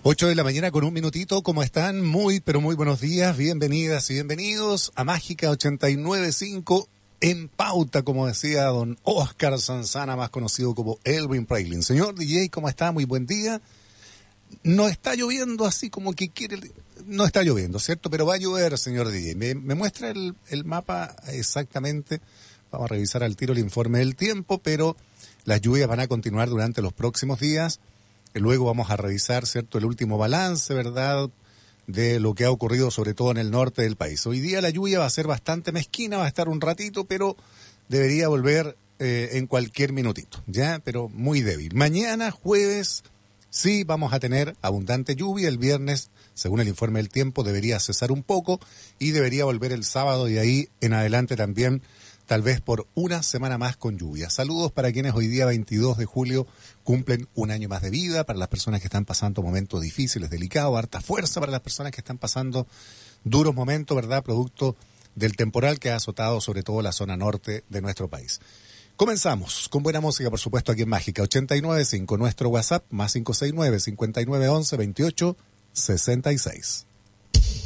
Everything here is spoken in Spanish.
8 de la mañana con un minutito, ¿cómo están? Muy, pero muy buenos días, bienvenidas y bienvenidos a Mágica 89.5 en pauta, como decía don Oscar Sanzana, más conocido como Elvin Preilin. Señor DJ, ¿cómo está? Muy buen día. No está lloviendo así como que quiere, no está lloviendo, ¿cierto? Pero va a llover, señor DJ. Me muestra el mapa exactamente, vamos a revisar al tiro el informe del tiempo, pero las lluvias van a continuar durante los próximos días. Luego vamos a revisar, ¿cierto?, el último balance, ¿verdad?, de lo que ha ocurrido sobre todo en el norte del país. Hoy día la lluvia va a ser bastante mezquina, va a estar un ratito, pero debería volver en cualquier minutito, ¿ya? Pero muy débil. Mañana, jueves, sí vamos a tener abundante lluvia. El viernes, según el informe del tiempo, debería cesar un poco y debería volver el sábado y ahí en adelante también, tal vez por una semana más con lluvia. Saludos para quienes hoy día 22 de julio cumplen un año más de vida, para las personas que están pasando momentos difíciles, delicados, harta fuerza para las personas que están pasando duros momentos, ¿verdad?, producto del temporal que ha azotado sobre todo la zona norte de nuestro país. Comenzamos con buena música, por supuesto, aquí en Mágica 89.5, nuestro WhatsApp, más 569-5911-2866.